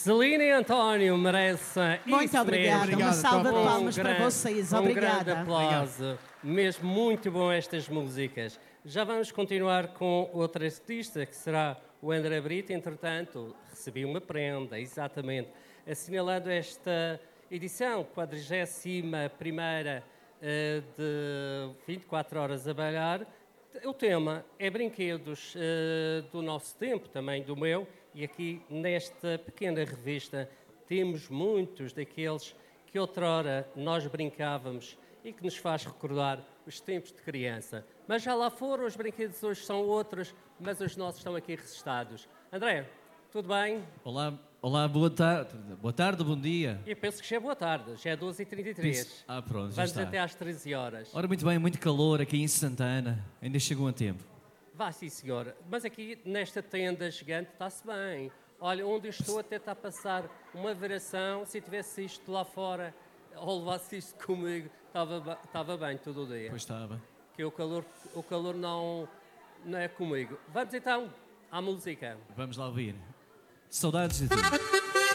Celina e António merecem Muito obrigada. Uma salva de palmas para vocês. Obrigada. Um grande aplauso. Mesmo muito bom estas músicas. Já vamos continuar com outra artista, que será o André Brito. Entretanto, recebi uma prenda, exatamente, assinalando esta edição, 41ª de 24 horas a bailar. O tema é brinquedos do nosso tempo, também do meu, e aqui nesta pequena revista temos muitos daqueles que outrora nós brincávamos e que nos faz recordar os tempos de criança. Mas já lá foram, os brinquedos hoje são outros, mas os nossos estão aqui registados. André, tudo bem? Olá, boa tarde, bom dia. Eu penso que já é boa tarde, já é 12h33. Pronto, já vamos está. até às 13 horas. Ora, muito bem, muito calor aqui em Santa Ana, ainda chegou a tempo. Vá, sim, senhora. Mas aqui, nesta tenda gigante, está-se bem. Olha, onde eu estou até está a passar uma veração. Se tivesse isto lá fora, ou levasse isto comigo, estava bem todo o dia. Pois estava. Que o calor não é comigo. Vamos então à música. Vamos lá ouvir. Saudades de ti.